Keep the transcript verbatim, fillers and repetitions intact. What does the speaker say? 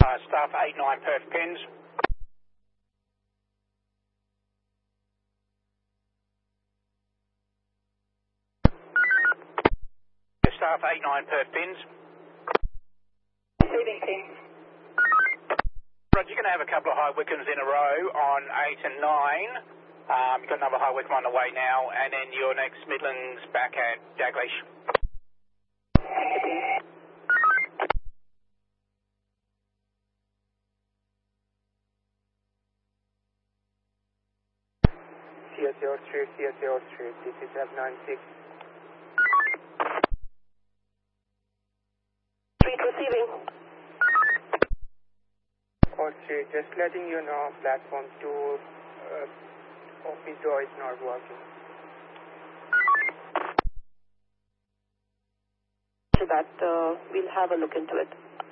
Uh, staff eight nine Perth pins. Staff eight nine Perth pins. Receiving team. Roger, you're going to have a couple of high Wickens in a row on eight and nine. Um, you've got another high Wickham on the way now, and then your next Midlands back at Daglish. C S zero three, C S zero three, this is F nine six. Street receiving. Code three, just letting you know, platform two, uh, office door is not working. So that uh, we'll have a look into it.